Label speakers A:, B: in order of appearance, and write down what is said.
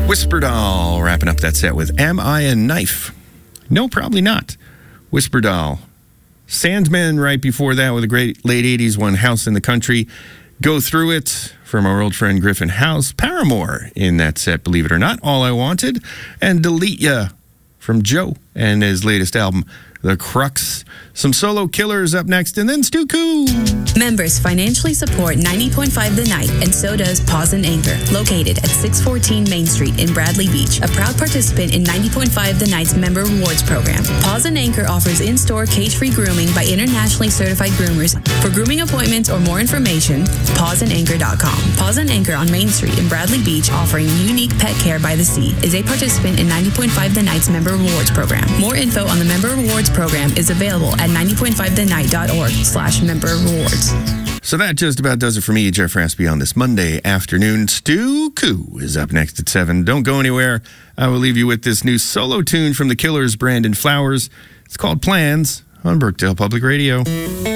A: Whisper Doll wrapping up that set with Am I a Knife? No, probably not. Whisper Doll. Sandman right before that with a great late 80s one, House in the Country. Go Through It from our old friend Griffin House. Paramore in that set, believe it or not. All I Wanted. And Delete Ya from Joe and his latest album, The Crux. Some solo killers up next, and then Stu Koo.
B: Members financially support 90.5 The Night, and so does Paws and Anchor, located at 614 Main Street in Bradley Beach, a proud participant in 90.5 The Night's Member Rewards Program. Paws and Anchor offers in-store cage-free grooming by internationally certified groomers. For grooming appointments or more information, pawsandanchor.com. Paws and Anchor on Main Street in Bradley Beach, offering unique pet care by the sea, is a participant in 90.5 The Night's Member Rewards Program. More info on the Member Rewards Program is available at 90.5thenight.org/member rewards.
A: So that just about does it for me, Jeff Raspy, on this Monday afternoon. Stu Koo is up next at 7. Don't go anywhere. I will leave you with this new solo tune from the Killers, Brandon Flowers. It's called Plans on Brookdale Public Radio.